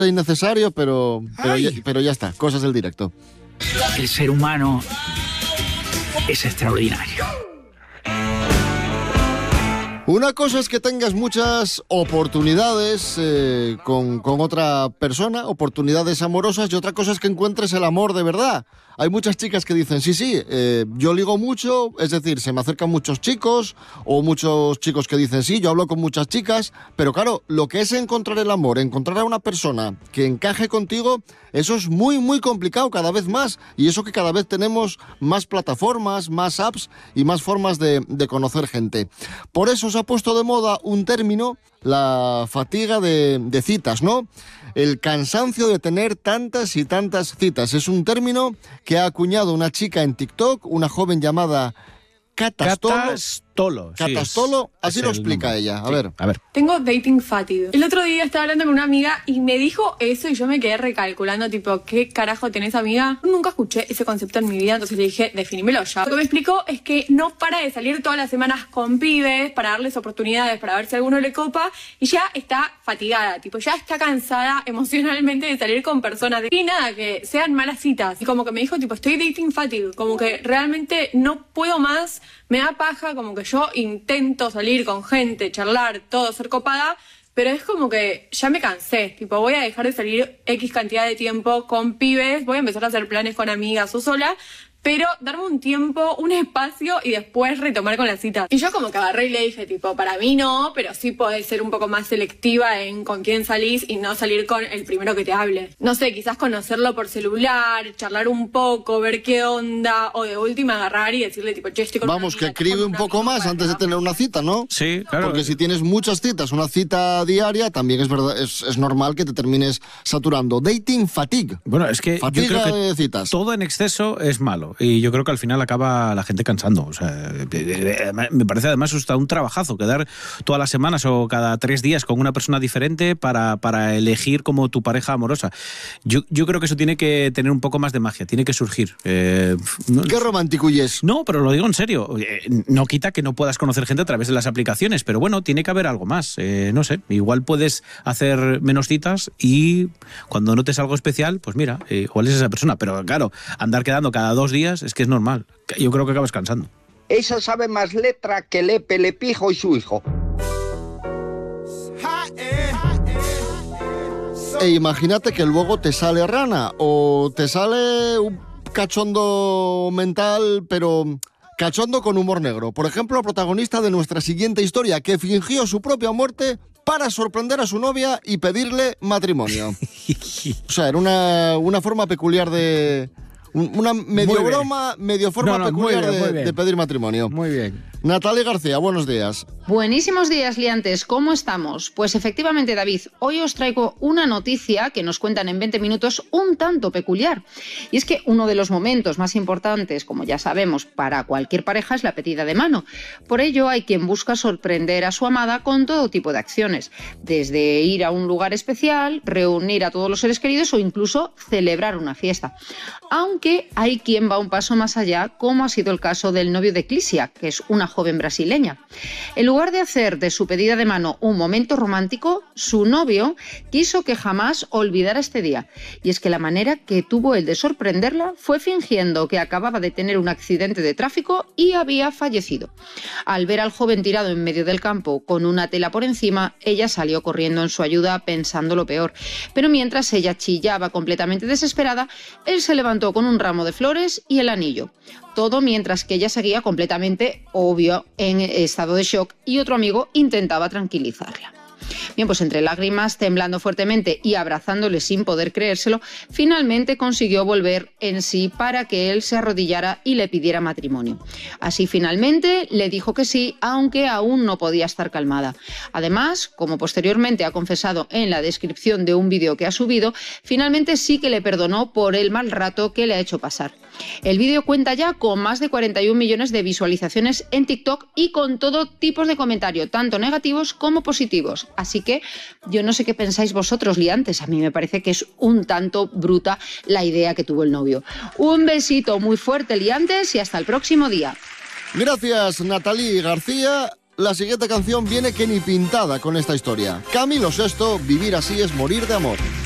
innecesario, pero ya está, cosas del directo. El ser humano es extraordinario. Una cosa es que tengas muchas oportunidades con otra persona, oportunidades amorosas, y otra cosa es que encuentres el amor de verdad. Hay muchas chicas que dicen, sí, yo ligo mucho, es decir, se me acercan muchos chicos, o muchos chicos que dicen, sí, yo hablo con muchas chicas, pero claro, lo que es encontrar el amor, encontrar a una persona que encaje contigo, eso es muy, muy complicado cada vez más, y eso que cada vez tenemos más plataformas, más apps y más formas de conocer gente. Por eso se ha puesto de moda un término, la fatiga de citas, ¿no? El cansancio de tener tantas y tantas citas. Es un término que ha acuñado una chica en TikTok, una joven llamada Catastolo. Catastolo, así lo explica ella. A ver. Tengo dating fatigue. El otro día estaba hablando con una amiga y me dijo eso y yo me quedé recalculando, tipo, ¿qué carajo tenés, amiga? Nunca escuché ese concepto en mi vida, entonces le dije, definímelo ya. Lo que me explicó es que no para de salir todas las semanas con pibes para darles oportunidades, para ver si a alguno le copa, y ya está fatigada, tipo, ya está cansada emocionalmente de salir con personas. Y nada, que sean malas citas. Y como que me dijo, tipo, estoy dating fatigue, como que realmente no puedo más, me da paja, como que yo intento salir con gente, charlar, todo, ser copada, pero es como que ya me cansé, tipo, voy a dejar de salir X cantidad de tiempo con pibes, voy a empezar a hacer planes con amigas o sola, pero darme un tiempo, un espacio y después retomar con las citas. Y yo como que agarré y le dije, tipo, para mí no, pero sí podés ser un poco más selectiva en con quién salís y no salir con el primero que te hable. No sé, quizás conocerlo por celular, charlar un poco, ver qué onda, o de última agarrar y decirle, tipo, che, estoy con Vamos, que escribe un poco más antes de tener una cita, ¿no? Sí, claro. Porque si tienes muchas citas, una cita diaria, también es verdad, es normal que te termines saturando. Dating fatigue. Bueno, es que Fatiga yo creo que de citas. todo en exceso es malo. Y yo creo que al final acaba la gente cansando. O sea, me parece además hasta un trabajazo quedar todas las semanas o cada 3 días con una persona diferente para elegir como tu pareja amorosa. Yo creo que eso tiene que tener un poco más de magia, tiene que surgir. Qué romántico y es. No, pero lo digo en serio. No quita que no puedas conocer gente a través de las aplicaciones, pero bueno, tiene que haber algo más. No sé, igual puedes hacer menos citas y cuando notes algo especial, pues mira, igual es esa persona. Pero claro, andar quedando cada 2 días es que es normal. Yo creo que acabas cansando. Esa sabe más letra que Lepe, Lepijo y su hijo. E imagínate que luego te sale rana o te sale un cachondo mental, pero cachondo con humor negro. Por ejemplo, el protagonista de nuestra siguiente historia, que fingió su propia muerte para sorprender a su novia y pedirle matrimonio. O sea, era una forma peculiar de... Una medio broma, medio forma peculiar de pedir matrimonio. Muy bien. Natalia García, buenos días. Buenísimos días, liantes. ¿Cómo estamos? Pues efectivamente, David, hoy os traigo una noticia que nos cuentan en 20 minutos un tanto peculiar. Y es que uno de los momentos más importantes, como ya sabemos, para cualquier pareja es la pedida de mano. Por ello, hay quien busca sorprender a su amada con todo tipo de acciones. Desde ir a un lugar especial, reunir a todos los seres queridos o incluso celebrar una fiesta. Aunque hay quien va un paso más allá, como ha sido el caso del novio de Clisia, que es una joven brasileña. En lugar de hacer de su pedida de mano un momento romántico, su novio quiso que jamás olvidara este día. Y es que la manera que tuvo él de sorprenderla fue fingiendo que acababa de tener un accidente de tráfico y había fallecido. Al ver al joven tirado en medio del campo con una tela por encima, ella salió corriendo en su ayuda pensando lo peor. Pero mientras ella chillaba completamente desesperada, él se levantó con un ramo de flores y el anillo. Todo mientras que ella seguía completamente, obvio, en estado de shock y otro amigo intentaba tranquilizarla. Bien, pues entre lágrimas, temblando fuertemente y abrazándole sin poder creérselo, finalmente consiguió volver en sí para que él se arrodillara y le pidiera matrimonio. Así finalmente le dijo que sí, aunque aún no podía estar calmada. Además, como posteriormente ha confesado en la descripción de un vídeo que ha subido, finalmente sí que le perdonó por el mal rato que le ha hecho pasar. El vídeo cuenta ya con más de 41 millones de visualizaciones en TikTok y con todo tipo de comentarios, tanto negativos como positivos. Así que yo no sé qué pensáis vosotros, liantes. A mí me parece que es un tanto bruta la idea que tuvo el novio. Un besito muy fuerte, liantes, y hasta el próximo día. Gracias, Natalie García. La siguiente canción viene que ni pintada con esta historia. Camilo VI, Vivir así es morir de amor.